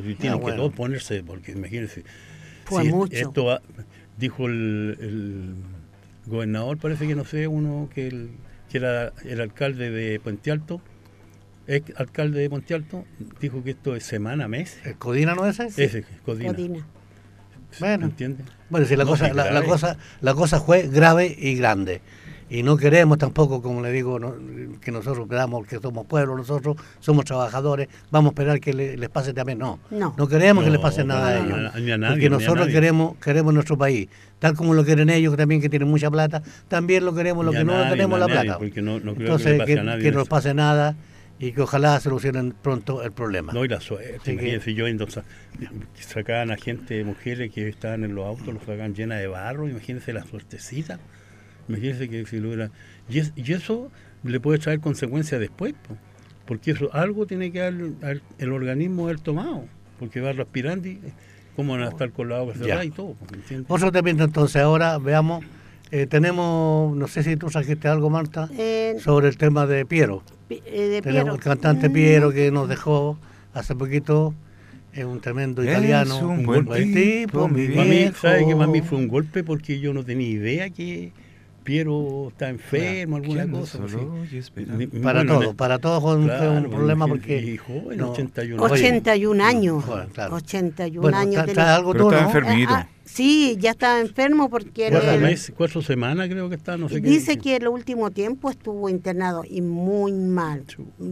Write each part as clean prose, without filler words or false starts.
Pues si tienen que todos ponerse, porque imagínense. Fue mucho. Esto dijo el gobernador, parece que no sé, uno que era el alcalde de Puente Alto, ex alcalde de Puente Alto, dijo que esto es semana, mes. ¿El Codina no es ese? Ese, Codina. Bueno, ¿entiendes? Bueno, si la cosa fue grave y grande. Y no queremos tampoco, como le digo, que nosotros quedamos, que somos pueblo, nosotros somos trabajadores, vamos a esperar que les pase también. No queremos que les pase nada a ellos. Porque nosotros queremos nuestro país. Tal como lo quieren ellos, también que tienen mucha plata, también lo queremos los que no tenemos la plata. Entonces, que no nos pase nada y que ojalá solucionen pronto el problema. No, y la suerte, imagínense, sacaban a gente, mujeres que estaban en los autos, los sacaban llenas de barro, imagínense la suertecita. Imagínense que si logra. Y eso le puede traer consecuencias después, porque eso algo tiene que dar el organismo haber tomado, porque va respirando y cómo van a estar con la agua cerrada y todo. ¿Entiendes? Otro tema entonces, ahora veamos, tenemos, no sé si tú trajiste algo, Marta, sobre el tema de Piero. Tenemos el cantante Piero que nos dejó hace poquito. Es un tremendo italiano, un buen tipo, mi viejo. ¿Sabe que mami fue un golpe? Porque yo no tenía idea que Piero está enfermo, alguna cosa. Para todos fue un problema porque... joven, 81 años. Bueno, claro. 81 años. Algo pero tú, estaba ¿no? enfermito. Sí, ya estaba enfermo porque... 4 semanas creo que está, no sé qué. Dice que el último tiempo estuvo internado y muy mal.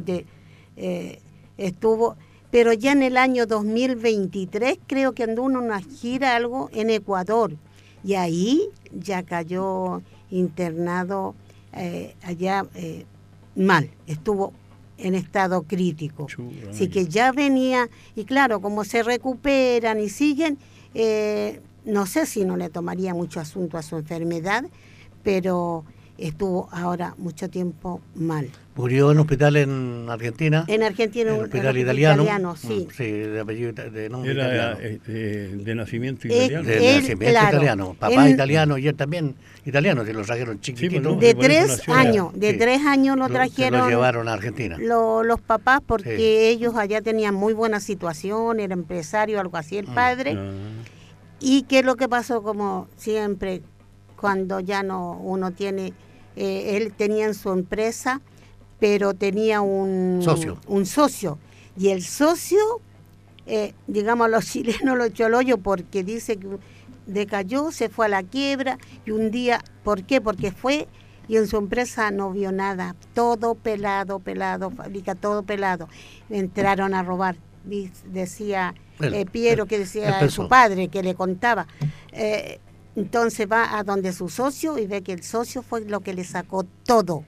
Estuvo... Pero ya en el año 2023 creo que anduvo en una gira algo en Ecuador. Y ahí ya cayó internado allá mal, estuvo en estado crítico. Así que ya venía, y claro, como se recuperan y siguen, no sé si no le tomaría mucho asunto a su enfermedad, pero estuvo ahora mucho tiempo mal. Murió en un hospital en Argentina. En Argentina, en un hospital italiano. Sí. Sí, de apellido de nombre era italiano. de nacimiento italiano. De nacimiento italiano. Papá italiano y él también italiano, se lo trajeron chiquitito. De 3 años, de 3 años lo trajeron. Se lo llevaron a Argentina. Los papás, porque ellos allá tenían muy buena situación, era empresario, algo así, el padre. Y que lo que pasó, como siempre, cuando ya uno tiene... él tenía en su empresa, pero tenía un socio. Y el socio, digamos, los chilenos lo echó al hoyo porque dice que decayó, se fue a la quiebra y un día, ¿por qué? Porque fue y en su empresa no vio nada, todo pelado, fábrica todo pelado. Entraron a robar, decía Piero, que decía su padre, que le contaba. Entonces va a donde su socio y ve que el socio fue lo que le sacó todo.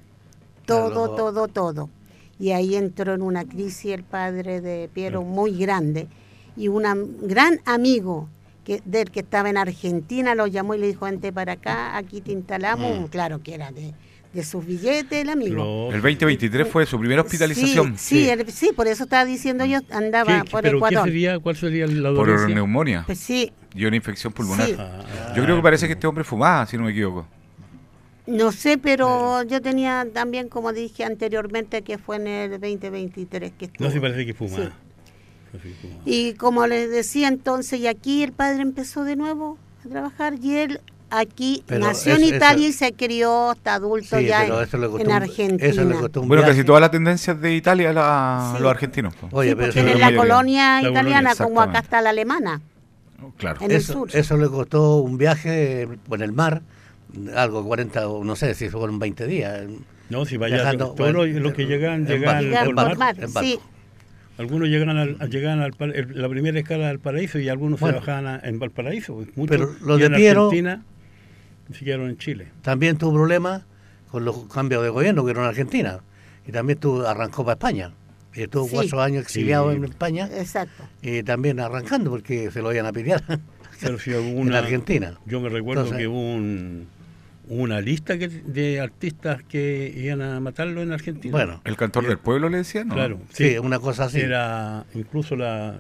Y ahí entró en una crisis el padre de Piero muy grande. Y un gran amigo del que estaba en Argentina lo llamó y le dijo, vente para acá, aquí te instalamos. Claro que era de sus billetes el amigo. El 2023 fue su primera hospitalización. Sí, por eso estaba diciendo yo, andaba por Ecuador. ¿Cuál sería la dolencia? Por neumonía. Pues sí. Y una infección pulmonar. Sí. Yo creo que parece que este hombre fumaba, si no me equivoco. No sé, pero yo tenía también, como dije anteriormente, que fue en el 2023 que estuvo. No, sí parece que fumaba. Sí. Y como les decía entonces, y aquí el padre empezó de nuevo a trabajar y él aquí nació en Italia y se crió hasta adulto ya en Argentina. Bueno, casi todas las tendencias de Italia los argentinos. Oye, pero en la colonia italiana, como acá está la alemana. Claro. En el sur. Eso le costó un viaje por el mar, algo 40, o no sé si fueron 20 días. No, si vaya, todos los que llegan por mar, sí. Algunos llegan a la primera escala del paraíso y algunos se bajaban en Valparaíso. Muchos pero los de Piero, Argentina se quedaron en Chile. También tuvo problemas con los cambios de gobierno que eran en Argentina. Y también arrancó para España. Y estuvo 4 años exiliado en España. Exacto. Y también arrancando porque se lo iban a pelear en Argentina. Yo me recuerdo que hubo una lista de artistas que iban a matarlo en Argentina. Bueno, el cantor del pueblo le decía, ¿no? Claro, sí, una cosa así. Era incluso la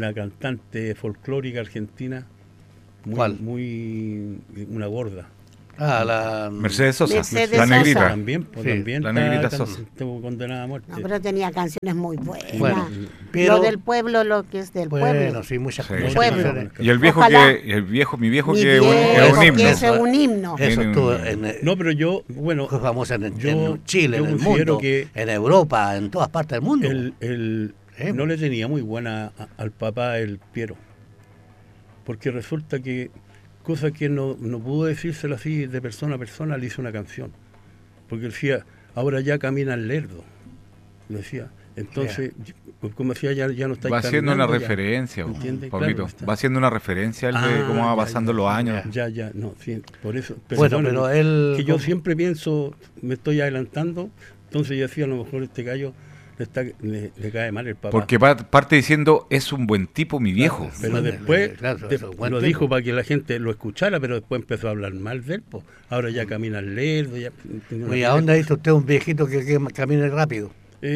cantante folclórica argentina, una gorda. la Mercedes Sosa, Mercedes la Sosa. negrita. También, pues, Sí, también la negrita Sosa. estuvo condenada a muerte. No, pero tenía canciones muy buenas. Bueno, pero- Lo del pueblo, lo que es del Bueno, pueblo. sí, muchas Sí. muchas Pueblo. canciones. Y el viejo Ojalá. mi viejo Mi que es viejo, un himno. que eso es un himno. Eso Tiene estuvo un- en, No, pero yo, bueno, fue famosa en yo- Chile, yo en el considero mundo, que en Europa, en todas partes del mundo. no le tenía muy buena al papá el Piero. Porque resulta que cosas que no pudo decírselo así de persona a persona, le hizo una canción. Porque decía, ahora ya camina el lerdo. Decía. Entonces, como decía, ya no está Va haciendo una caminando, ya. referencia, ¿Entiende? Pablito. Claro, está. Va haciendo una referencia él de cómo va ya, pasando ya, los años. Ya, no, sí, por eso. Bueno, perdónenme, pero él... que yo siempre pienso, me estoy adelantando, entonces yo decía, a lo mejor este gallo le cae mal el papá. Porque parte diciendo, es un buen tipo mi viejo. Pero Bueno, después claro, de- eso es buen lo tipo. dijo para que la gente lo escuchara, pero después empezó a hablar mal de él. Po. Ahora ya camina el lerdo. Ya, Oye, ¿a dónde ha visto usted un viejito que camine rápido?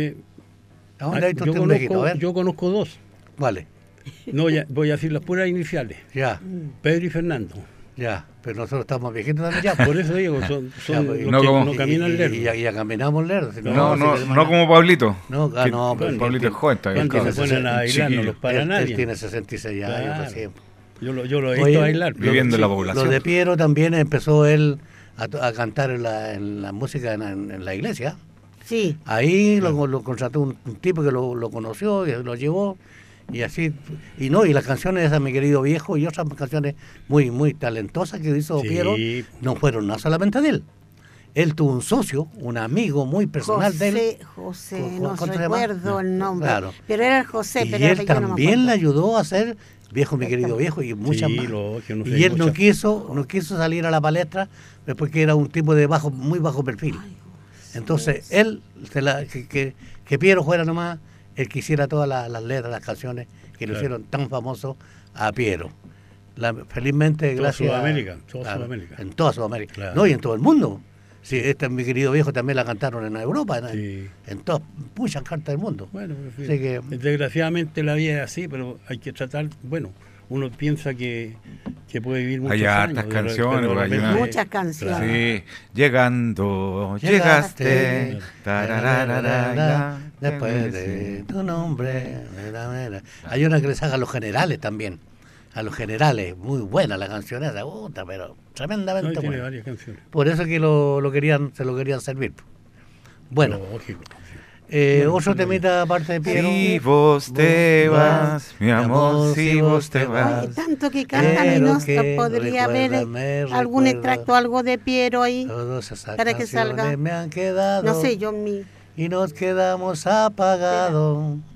¿A dónde ha visto usted un viejito? A ver, yo conozco dos. vale, No, ya, voy a decir las puras iniciales. ya, Pedro y Fernando. ya, pero nosotros estamos viejitos también ya. Por eso digo, son Ya, los pues, que no como- no caminan y, lerdo. y ya caminamos lerdo. si No como Pablito. No, Que- no, pero Pablito es joven todavía. Cuando se cabrón. ponen a bailar, no los para él nadie. tiene 66 años Claro. recién. Yo lo he Oye, visto bailar. viviendo en la Lo población. de Piero también empezó él a cantar en la música en la iglesia. Sí. Ahí lo contrató un tipo que lo conoció y lo llevó. Y así, y las canciones de Mi Querido Viejo y otras canciones muy, muy talentosas que hizo Sí. Piero no fueron nada solamente de él. Él tuvo un socio, un amigo muy personal de él. José, ¿Cómo no se llama? recuerdo el nombre. Claro. Pero era el José, Y pero el él apellido no me también acuerdo. le ayudó a hacer Viejo, Mi Querido Viejo y muchas Sí, más. lógico, no sé, Y él no muchas. quiso salir a la palestra después que era un tipo de muy bajo perfil. Entonces él, que Piero fuera nomás, él quisiera todas las letras, las canciones que lo Claro. hicieron tan famoso a Piero. Felizmente, Toda gracias Sudamérica, toda Sudamérica. En toda Sudamérica. Claro. No, y en todo el mundo. Sí, Mi Querido Viejo también la cantaron en Europa, Sí. en todas, muchas cartas del mundo. Bueno, en fin, Así que- desgraciadamente la vida es así, pero hay que tratar, bueno, uno piensa que puede vivir muchos Hay años. hartas pero canciones, de hay repente- una- Muchas canciones. Sí, llegando, Llegaste, llegaste. Tarararara, después de tu nombre. Hay una que les haga a los generales también. A los generales, muy buena la canción esa, puta, pero No, tremendamente y tiene buena. varias canciones. Por eso que se lo querían servir. Bueno, Lógico. otro temita aparte de Piero. Si vos te vas, mi amor, si vos te Ay, vas. tanto que cantan y Quiero no que podría haber recuérdame, algún recuerda. extracto, algo de Piero ahí. Todas esas Para que salga. canciones me han quedado No sé, yo mi... y nos quedamos apagados.